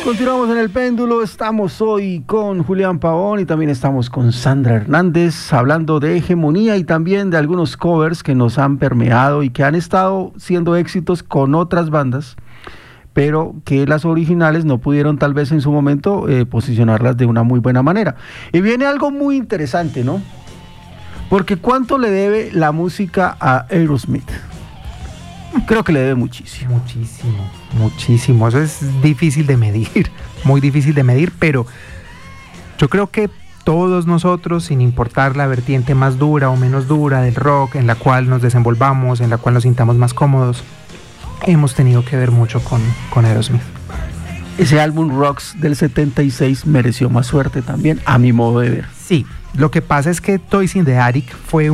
Continuamos en el péndulo, estamos hoy con Julián Pavón y también estamos con Sandra Hernández hablando de hegemonía y también de algunos covers que nos han permeado y que han estado siendo éxitos con otras bandas, pero que las originales no pudieron tal vez en su momento posicionarlas de una muy buena manera. Y viene algo muy interesante, ¿no? Porque ¿cuánto le debe la música a Aerosmith? Creo que le debe muchísimo. Muchísimo. Eso es difícil de medir, muy difícil de medir, pero yo creo que todos nosotros, sin importar la vertiente más dura o menos dura del rock, en la cual nos desenvolvamos, en la cual nos sintamos más cómodos, hemos tenido que ver mucho con Aerosmith. Ese álbum Rocks del 76 mereció más suerte también, a mi modo de ver. Sí, lo que pasa es que Toys in the Attic fue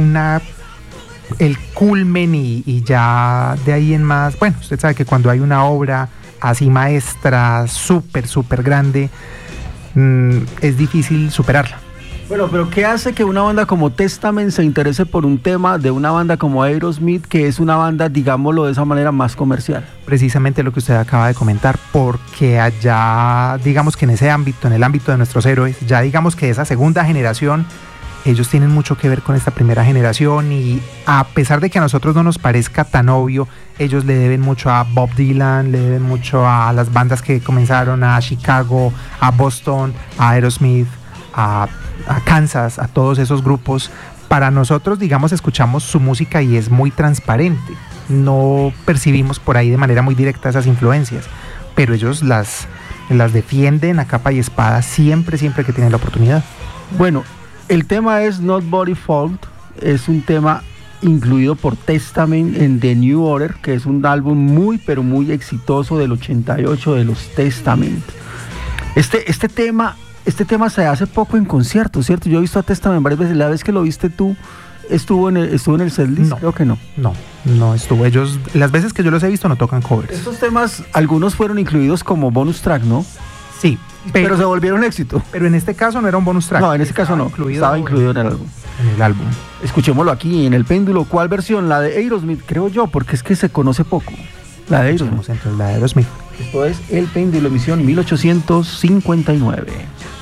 el culmen y ya de ahí en más, bueno, usted sabe que cuando hay una obra así maestra, súper grande, es difícil superarla. Bueno, pero ¿qué hace que una banda como Testament se interese por un tema de una banda como Aerosmith, que es una banda, digámoslo de esa manera, más comercial? Precisamente lo que usted acaba de comentar, porque allá, digamos que en ese ámbito, en el ámbito de nuestros héroes, ya digamos que esa segunda generación, ellos tienen mucho que ver con esta primera generación y a pesar de que a nosotros no nos parezca tan obvio, ellos le deben mucho a Bob Dylan, le deben mucho a las bandas que comenzaron, a Chicago, a Boston, a Aerosmith, a Kansas, a todos esos grupos. Para nosotros, digamos, escuchamos su música y es muy transparente, no percibimos por ahí de manera muy directa esas influencias, pero ellos las defienden a capa y espada siempre que tienen la oportunidad. Bueno, el tema es Nobody's Fault, es un tema incluido por Testament en The New Order, que es un álbum muy exitoso del 88 de los Testament. Este tema se hace poco en conciertos, ¿cierto? Yo he visto a Testament varias veces. La vez que lo viste tú, ¿estuvo en el setlist? No, creo que no. No estuvo. Ellos, las veces que yo los he visto, no tocan covers. Estos temas, algunos fueron incluidos como bonus track, ¿no? Sí. Pero se volvieron éxito. Pero en este caso no era un bonus track. No, en este caso no. Estaba incluido en el álbum. Escuchémoslo aquí en el péndulo. ¿Cuál versión? La de Aerosmith, creo yo, porque es que se conoce poco. La de Aerosmith. Entonces, la de Aerosmith. Esto es El Péndulo, emisión 1859.